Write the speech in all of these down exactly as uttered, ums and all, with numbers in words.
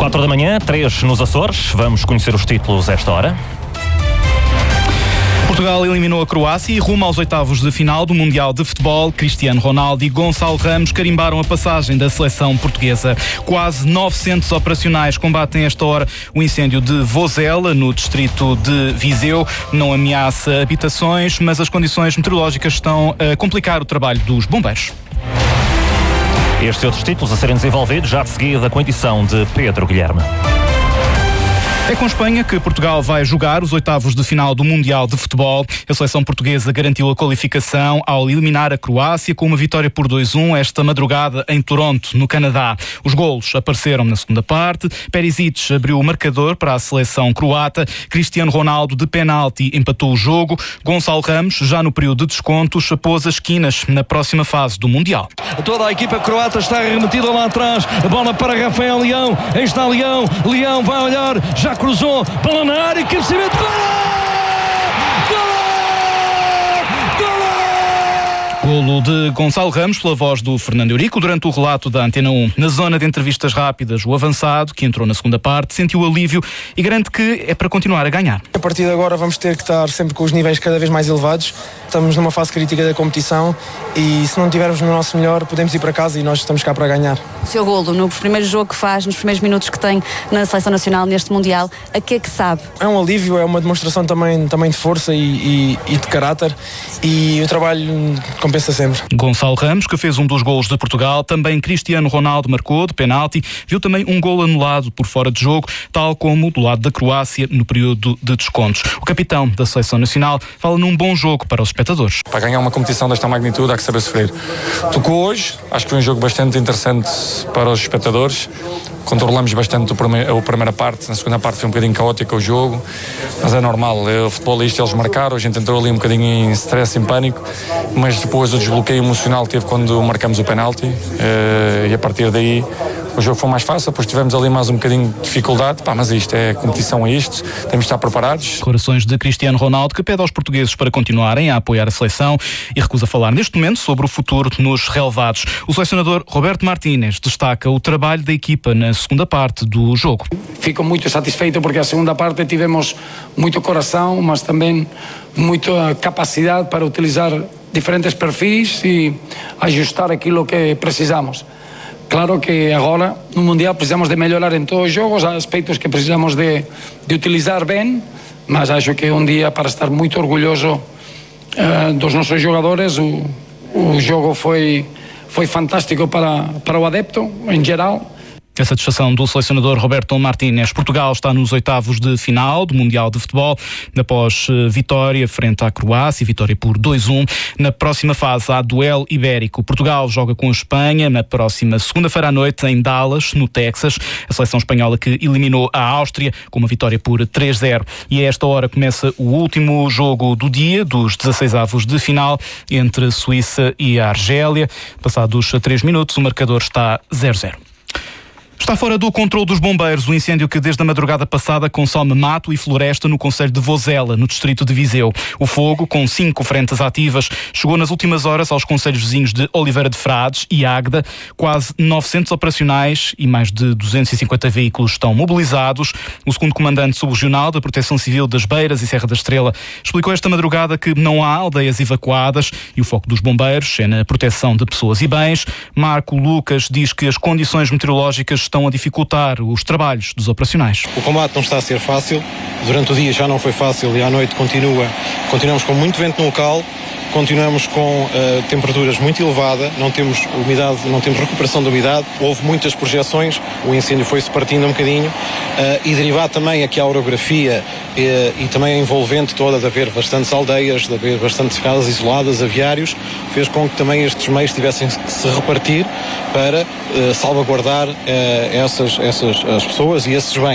Quatro da manhã, três nos Açores. Vamos conhecer os títulos a esta hora. Portugal eliminou a Croácia e rumo aos oitavos de final do Mundial de Futebol. Cristiano Ronaldo e Gonçalo Ramos carimbaram a passagem da seleção portuguesa. Quase novecentos operacionais combatem esta hora o incêndio de Vozela, no distrito de Viseu. Não ameaça habitações, mas as condições meteorológicas estão a complicar o trabalho dos bombeiros. Estes e outros títulos a serem desenvolvidos já de seguida com a edição de Pedro Guilherme. É com Espanha que Portugal vai jogar os oitavos de final do Mundial de Futebol. A seleção portuguesa garantiu a qualificação ao eliminar a Croácia com uma vitória por dois a um esta madrugada em Toronto, no Canadá. Os golos apareceram na segunda parte. Perisic abriu o marcador para a seleção croata. Cristiano Ronaldo, de penalti, empatou o jogo. Gonçalo Ramos, já no período de descontos, pôs as esquinas na próxima fase do Mundial. Toda a equipa croata está remetida lá atrás. A bola para Rafael Leão. Aí está Leão. Leão vai olhar. Já cruzou, bola na área, cabeceamento, gol! Golo de Gonçalo Ramos pela voz do Fernando Eurico durante o relato da Antena um. Na zona de entrevistas rápidas, o avançado, que entrou na segunda parte, sentiu alívio e garante que é para continuar a ganhar. A partir de agora vamos ter que estar sempre com os níveis cada vez mais elevados. Estamos numa fase crítica da competição e se não estivermos no nosso melhor podemos ir para casa e nós estamos cá para ganhar. O seu golo no primeiro jogo que faz, nos primeiros minutos que tem na Seleção Nacional neste Mundial, a que é que sabe? É um alívio, é uma demonstração também, também de força e, e, e de caráter e o trabalho compensa sempre. Gonçalo Ramos, que fez um dos golos de Portugal, também Cristiano Ronaldo marcou de penalti, viu também um golo anulado por fora de jogo, tal como do lado da Croácia no período de descontos. O capitão da Seleção Nacional fala num bom jogo para os espectadores. Para ganhar uma competição desta magnitude há que saber sofrer. Tocou hoje, acho que foi um jogo bastante interessante para os espectadores. Controlamos bastante a primeira parte, na segunda parte foi um bocadinho caótico o jogo, mas é normal, o futebol é isto, eles marcaram, a gente entrou ali um bocadinho em stress, em pânico, mas depois o desbloqueio emocional teve quando marcamos o penalti e a partir daí o jogo foi mais fácil, depois tivemos ali mais um bocadinho de dificuldade, pá, mas isto é competição, é isto, temos de estar preparados. Declarações de Cristiano Ronaldo, que pede aos portugueses para continuarem a apoiar a seleção e recusa falar neste momento sobre o futuro nos relevados. O selecionador Roberto Martínez destaca o trabalho da equipa na segunda parte do jogo. Fico muito satisfeito porque a segunda parte tivemos muito coração, mas também muita capacidade para utilizar diferentes perfis e ajustar aquilo que precisamos. Claro que agora no Mundial precisamos de melhorar em todos os jogos, há aspectos que precisamos de, de utilizar bem, mas acho que é um dia para estar muito orgulhoso uh, dos nossos jogadores. O, o jogo foi, foi fantástico para, para o adepto em geral. A satisfação do selecionador Roberto Martínez. Portugal está nos oitavos de final do Mundial de Futebol, após vitória frente à Croácia, vitória por dois a um. Na próxima fase há duelo ibérico. Portugal joga com a Espanha na próxima segunda-feira à noite em Dallas, no Texas. A seleção espanhola que eliminou a Áustria com uma vitória por três a zero. E a esta hora começa o último jogo do dia, dos dezasseis avos de final, entre a Suíça e a Argélia. Passados três minutos, o marcador está zero a zero. Está fora do controle dos bombeiros o incêndio que desde a madrugada passada consome mato e floresta no concelho de Vozela, no distrito de Viseu. O fogo, com cinco frentes ativas, chegou nas últimas horas aos concelhos vizinhos de Oliveira de Frades e Águeda. Quase novecentos operacionais e mais de duzentos e cinquenta veículos estão mobilizados. O segundo comandante subregional da Proteção Civil das Beiras e Serra da Estrela explicou esta madrugada que não há aldeias evacuadas e o foco dos bombeiros é na proteção de pessoas e bens. Marco Lucas diz que as condições meteorológicas estão a dificultar os trabalhos dos operacionais. O combate não está a ser fácil, durante o dia já não foi fácil e à noite continua, continuamos com muito vento no local, continuamos com uh, temperaturas muito elevadas, não temos umidade, não temos recuperação de umidade, houve muitas projeções, o incêndio foi-se partindo um bocadinho uh, e derivado também aqui a orografia uh, e também a envolvente toda de haver bastantes aldeias, de haver bastantes casas isoladas, aviários, fez com que também estes meios tivessem que se repartir para uh, salvaguardar uh, essas, essas as pessoas e esses bens.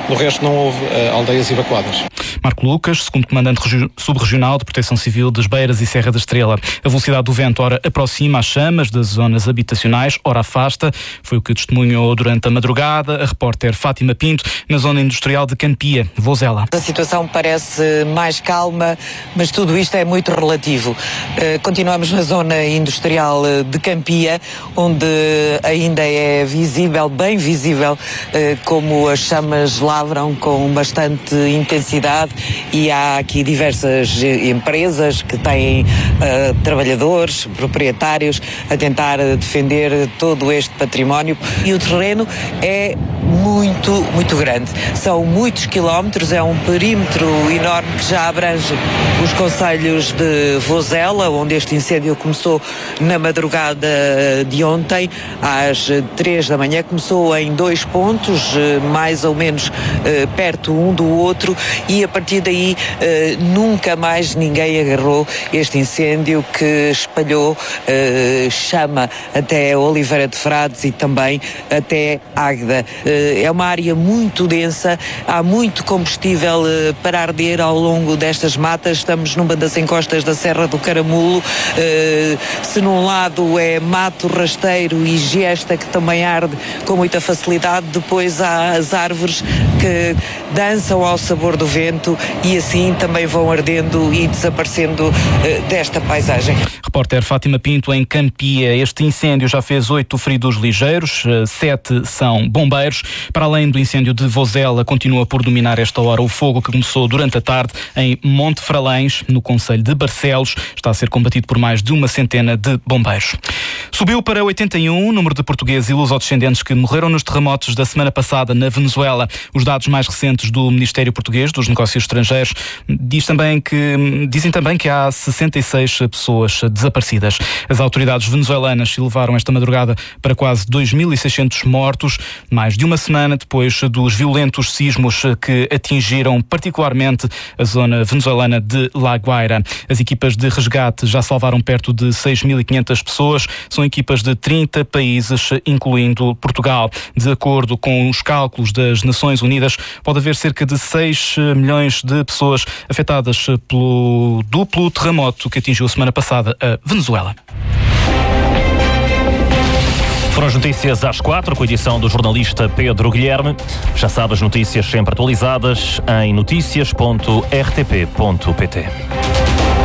no resto não houve uh, aldeias evacuadas. Marco Lucas, segundo comandante subregional de Proteção Civil das Beiras e Serra da Estrela. A velocidade do vento ora aproxima as chamas das zonas habitacionais, ora afasta. Foi o que testemunhou durante a madrugada a repórter Fátima Pinto, na zona industrial de Campia, Vozela. A situação parece mais calma, mas tudo isto é muito relativo. Continuamos na zona industrial de Campia, onde ainda é visível, bem visível, como as chamas lavram com bastante intensidade, e há aqui diversas empresas que têm uh, trabalhadores, proprietários a tentar defender todo este património, e o terreno é muito, muito grande. São muitos quilómetros, é um perímetro enorme que já abrange os concelhos de Vozela, onde este incêndio começou na madrugada de ontem, às três da manhã. Começou em dois pontos, mais ou menos uh, perto um do outro, e a partir daí uh, nunca mais ninguém agarrou este incêndio que espalhou uh, chama até Oliveira de Frades e também até Águeda. Uh, é uma área muito densa, há muito combustível uh, para arder ao longo destas matas. Estamos numa das encostas da Serra do Caramulo. Uh, se num lado é mato rasteiro e giesta que também arde com muita facilidade, depois há as árvores que dançam ao sabor do vento e assim também vão ardendo e desaparecendo uh, desta paisagem. Repórter Fátima Pinto em Campia. Este incêndio já fez oito feridos ligeiros, sete são bombeiros. Para além do incêndio de Vozela, continua por dominar esta hora o fogo que começou durante a tarde em Monte Fralães, no concelho de Barcelos. Está a ser combatido por mais de uma centena de bombeiros. Subiu para oitenta e um o número de portugueses e lusodescendentes que morreram nos terremotos da semana passada na Venezuela. Os dados mais recentes do Ministério Português dos Negócios Estrangeiros diz também que, dizem também que há sessenta e seis pessoas desaparecidas. As autoridades venezuelanas elevaram esta madrugada para quase dois mil e seiscentos mortos, mais de uma semana depois dos violentos sismos que atingiram particularmente a zona venezuelana de La Guaira. As equipas de resgate já salvaram perto de seis mil e quinhentas pessoas. São equipas de trinta países, incluindo Portugal. De acordo com os cálculos das Nações Unidas, pode haver cerca de seis milhões de pessoas afetadas pelo duplo terremoto que atingiu a semana passada a Venezuela. Foram as notícias às quatro, com a edição do jornalista Pedro Guilherme. Já sabe, as notícias sempre atualizadas em noticias ponto r t p ponto p t.